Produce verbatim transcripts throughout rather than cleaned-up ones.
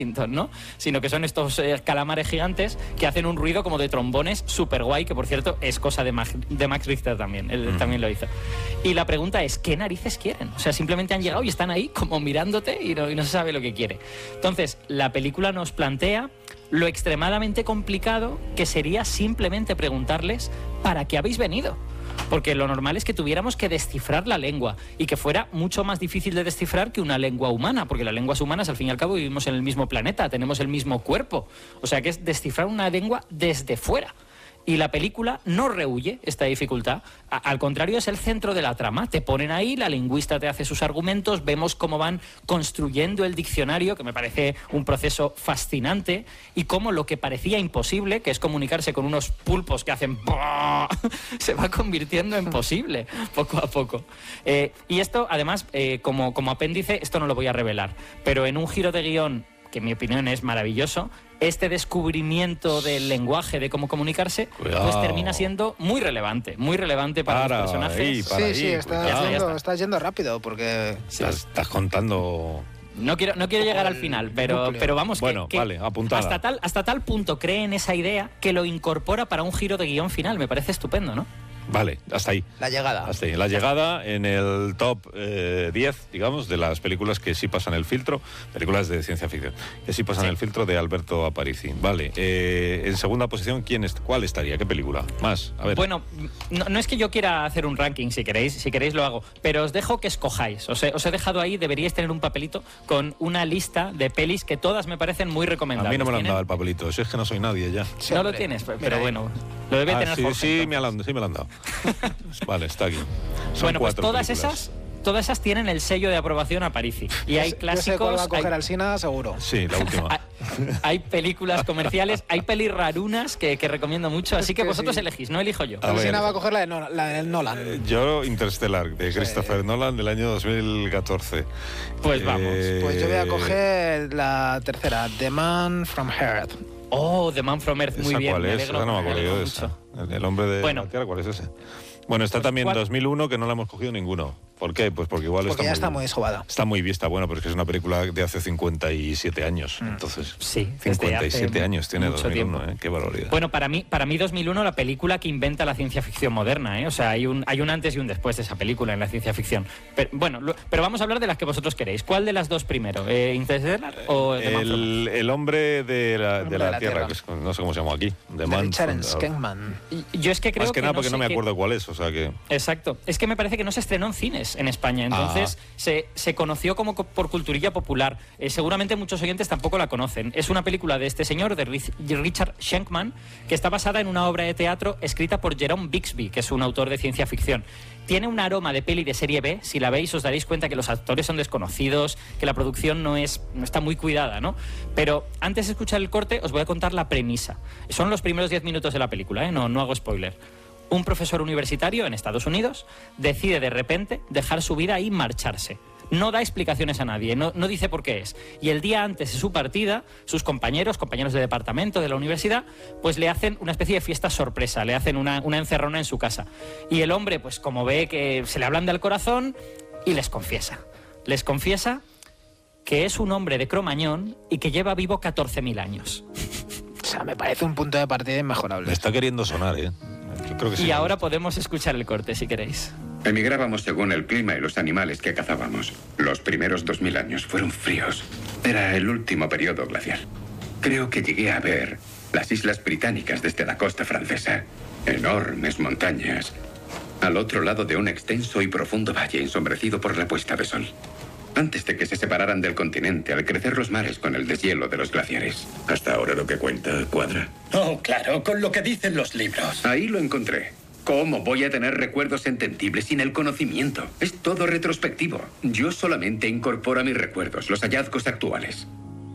¿no? Sino que son estos eh, calamares gigantes que hacen un ruido como de trombones súper guay, que por cierto es cosa de Max, de Max Richter también, él mm. también lo hizo. Y la pregunta es, ¿qué narices quieren? O sea, simplemente han llegado y están ahí como mirándote y no, y no se sabe lo que quiere. Entonces, la película nos plantea lo extremadamente complicado que sería simplemente preguntarles ¿para qué habéis venido? Porque lo normal es que tuviéramos que descifrar la lengua y que fuera mucho más difícil de descifrar que una lengua humana, porque las lenguas humanas al fin y al cabo vivimos en el mismo planeta, tenemos el mismo cuerpo, o sea que es descifrar una lengua desde fuera. Y la película no rehúye esta dificultad, a, al contrario es el centro de la trama, te ponen ahí, la lingüista te hace sus argumentos, vemos cómo van construyendo el diccionario, que me parece un proceso fascinante, y cómo lo que parecía imposible, que es comunicarse con unos pulpos que hacen ¡bah!, se va convirtiendo en posible, poco a poco. Eh, y esto, además, eh, como, como apéndice, esto no lo voy a revelar, pero en un giro de guión, que en mi opinión es maravilloso, este descubrimiento del lenguaje, de cómo comunicarse, Cuidado. pues termina siendo muy relevante, muy relevante para, para los personajes. Ahí, para sí, ahí, sí, estás está. yendo, está yendo rápido, porque... Sí. Estás, estás contando... No quiero, no quiero llegar al final, pero, pero vamos, que, bueno, que vale, apuntada. hasta tal, hasta tal punto cree en esa idea que lo incorpora para un giro de guión final. Me parece estupendo, ¿no? Vale, hasta ahí. La llegada. Hasta ahí. La llegada en el top eh, diez, digamos, de las películas que sí pasan el filtro, películas de ciencia ficción, que sí pasan sí. el filtro de Alberto Aparici. Vale, eh, en segunda posición, ¿quién es, ¿cuál estaría? ¿Qué película? Más, a ver. Bueno, no, no es que yo quiera hacer un ranking, si queréis, si queréis lo hago, pero os dejo que escojáis. Os he, os he dejado ahí, deberíais tener un papelito con una lista de pelis que todas me parecen muy recomendables. A mí no me lo han ¿Tienen? dado el papelito, si es que no soy nadie ya. Sí, no lo tienes, pero Mira, bueno, lo debe ah, tener sí, Jorge. Sí, me lo, sí me lo han dado. Vale, está aquí. Son bueno, pues todas películas. esas todas esas tienen el sello de aprobación Aparici. Y hay clásicos... Yo sé cuál va a coger hay, al Sina, seguro. Sí, la última. hay, hay películas comerciales, hay pelis rarunas que, que recomiendo mucho, así que, que vosotros sí. elegís, no elijo yo. El Sina va a coger la de Nolan. La de Nolan. Eh, yo, Interstellar, de Christopher sí. Nolan, del año dos mil catorce. Pues eh, vamos. Pues yo voy a coger la tercera, The Man from Earth. Oh, The Man from Earth, muy bien. ¿Cuál es? Alegro, Esa no me acuerdo yo de esa. El, el hombre de bueno. la Tierra, ¿cuál es ese? Bueno, está pues también en dos mil uno, que no la hemos cogido ninguno. ¿Por qué? Pues porque igual porque está, ya muy, está muy sobada. Está muy vista, bueno, pero es que es una película de hace cincuenta y siete años. Mm. Entonces, sí, cincuenta y siete años tiene dos mil uno, ¿eh? Qué barbaridad. Bueno, para mí, para mí dos mil uno, la película que inventa la ciencia ficción moderna, ¿eh? O sea, hay un, hay un antes y un después de esa película en la ciencia ficción. Pero, bueno, lo, pero vamos a hablar de las que vosotros queréis. ¿Cuál de las dos primero? ¿Eh, ¿Interstellar o The Man from el, el hombre de la, de la, de la Tierra, tierra. Que es, no sé cómo se llama aquí. The Man Richard Schenkman. Yo es que creo Más que, que nada no porque no me que... acuerdo cuál es, o sea que... Exacto. Es que me parece que no se estrenó en cines en España, entonces ah. se, se conoció como por culturilla popular. Eh, seguramente muchos oyentes tampoco la conocen. Es una película de este señor, de Richard Schenkman, que está basada en una obra de teatro escrita por Jerome Bixby, que es un autor de ciencia ficción. Tiene un aroma de peli de serie B. Si la veis os daréis cuenta que los actores son desconocidos, que la producción no, es, no está muy cuidada, ¿no? Pero antes de escuchar el corte os voy a contar la premisa. Son los primeros diez minutos de la película, ¿eh? No, no hago spoiler. Un profesor universitario en Estados Unidos decide de repente dejar su vida y marcharse. No da explicaciones a nadie, no, no dice por qué es. Y el día antes de su partida, sus compañeros, compañeros de departamento de la universidad, pues le hacen una especie de fiesta sorpresa, le hacen una, una encerrona en su casa. Y el hombre, pues como ve que se le ablanda el corazón, y les confiesa. Les confiesa que es un hombre de Cromañón y que lleva vivo catorce mil años. O sea, me parece un punto de partida inmejorable. Me está queriendo sonar, ¿eh? Yo creo que sí. Y ahora podemos escuchar el corte, si queréis. Emigrábamos según el clima y los animales que cazábamos. Los primeros dos mil años fueron fríos. Era el último periodo glacial. Creo que llegué a ver las islas británicas desde la costa francesa. Enormes montañas, al otro lado de un extenso y profundo valle ensombrecido por la puesta de sol. Antes de que se separaran del continente al crecer los mares con el deshielo de los glaciares. Hasta ahora lo que cuenta cuadra. Oh, claro, con lo que dicen los libros. Ahí lo encontré. ¿Cómo voy a tener recuerdos entendibles sin el conocimiento? Es todo retrospectivo. Yo solamente incorporo a mis recuerdos los hallazgos actuales.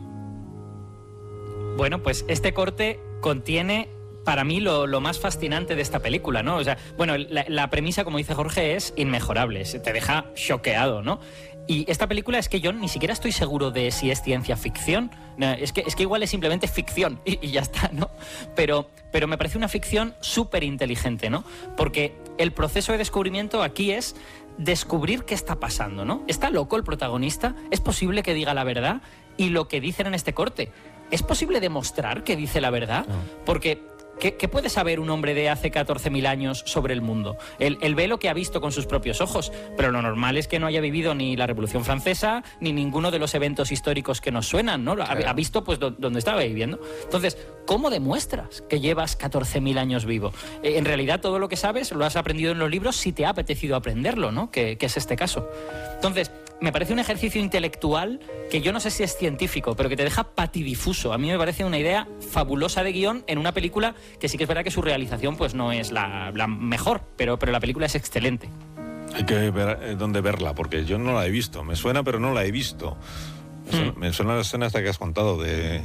Bueno, pues este corte contiene... para mí lo, lo más fascinante de esta película, ¿no? O sea, bueno, la, la premisa, como dice Jorge, es inmejorable, te deja choqueado, ¿no? Y esta película es que yo ni siquiera estoy seguro de si es ciencia ficción, es que, es que igual es simplemente ficción y, y ya está, ¿no? Pero, pero me parece una ficción súper inteligente, ¿no? Porque el proceso de descubrimiento aquí es descubrir qué está pasando, ¿no? ¿Está loco el protagonista? ¿Es posible que diga la verdad? y lo que dicen en este corte. ¿Es posible demostrar que dice la verdad? No. Porque ¿qué, ¿qué puede saber un hombre de hace catorce mil años sobre el mundo? Él, él ve lo que ha visto con sus propios ojos, pero lo normal es que no haya vivido ni la Revolución Francesa ni ninguno de los eventos históricos que nos suenan, ¿no? Ha, ha visto pues do, donde estaba viviendo. Entonces, ¿cómo demuestras que llevas catorce mil años vivo? Eh, en realidad todo lo que sabes lo has aprendido en los libros si te ha apetecido aprenderlo, ¿no? Que, que es este caso. Entonces, me parece un ejercicio intelectual que yo no sé si es científico, pero que te deja patidifuso. A mí me parece una idea fabulosa de guión en una película que sí que es verdad que su realización pues no es la, la mejor, pero, pero la película es excelente. Hay que ver eh, dónde verla, porque yo no la he visto. Me suena, pero no la he visto. Me suena, mm. me suena la escena hasta que has contado de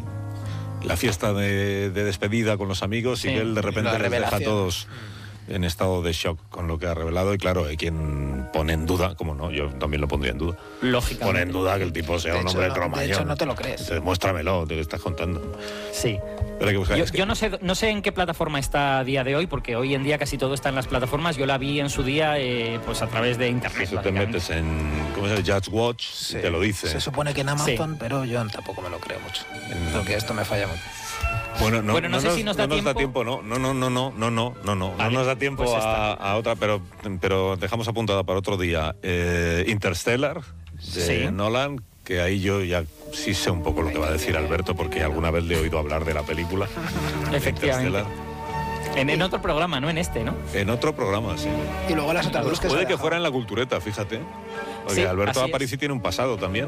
la fiesta de, de despedida con los amigos, sí, y que él de repente les deja a todos en estado de shock con lo que ha revelado, y claro, hay quien pone en duda, como no, yo también lo pondría en duda. Lógicamente. Pone en duda que el tipo sea un hombre cromañón. De hecho, no te lo crees. Entonces, muéstramelo, te lo estás contando. Sí. Pero hay que buscar, yo es que... yo no sé no sé en qué plataforma está a día de hoy, porque hoy en día casi todo está en las plataformas. Yo la vi en su día eh, pues a través de internet. Si te metes en, ¿cómo se llama? Judge Watch, sí, te lo dice. Se supone que en Amazon, sí, pero yo tampoco me lo creo mucho. En... Porque esto me falla mucho. Bueno, no, bueno, no, no sé nos, si nos da no tiempo. Nos da tiempo, no, no, no, no, no, no, no, no, no, vale, no nos da tiempo pues a, a otra, pero, pero dejamos apuntada para otro día. Eh, Interstellar, de sí, Nolan, que ahí yo ya sí sé un poco lo que va a decir Alberto, porque alguna vez le he oído hablar de la película. Efectivamente. En, en otro programa, no en este, ¿no? En otro programa, sí. Y luego las otras dos que puede que fuera en La Cultureta, fíjate. Porque sí, Alberto Aparici tiene un pasado también.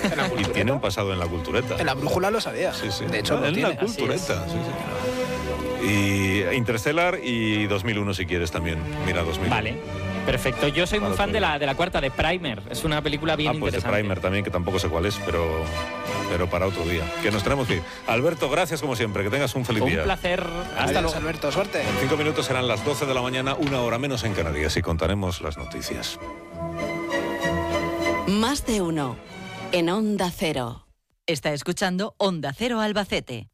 Y tiene un pasado en La Cultureta. En La Brújula lo sabía. Sí, sí. De hecho, no, lo en tiene. La Cultureta, sí, sí. Y Interstellar y dos mil uno si quieres también. Mira, dos mil uno. Vale. Perfecto. Yo soy muy fan de la, de la cuarta, de Primer. Es una película bien ah, pues interesante. De Primer también, que tampoco sé cuál es, pero, pero para otro día. Que nos tenemos que ir. Alberto, gracias como siempre. Que tengas un feliz un día. Un placer. Hasta luego, Alberto. Suerte. En cinco minutos serán las doce de la mañana, una hora menos en Canarias, y contaremos las noticias. Más de uno en Onda Cero. Está escuchando Onda Cero Albacete.